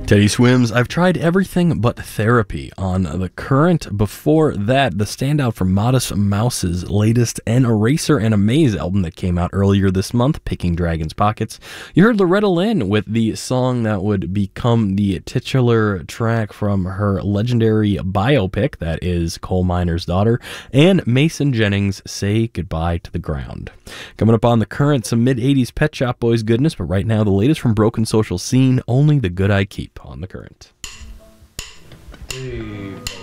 Teddy Swims, I've tried everything but therapy on The Current. Before that, the standout from Modest Mouse's latest An Eraser and a Maze album that came out earlier this month, Picking Dragon's Pockets. You heard Loretta Lynn with the song that would become the titular track from her legendary biopic, that is Coal Miner's Daughter, and Mason Jennings' Say Goodbye to the Ground. Coming up on The Current, some mid-'80s Pet Shop Boys goodness, but right now the latest from Broken Social Scene, Only the Good I Keep on The Current. Hey.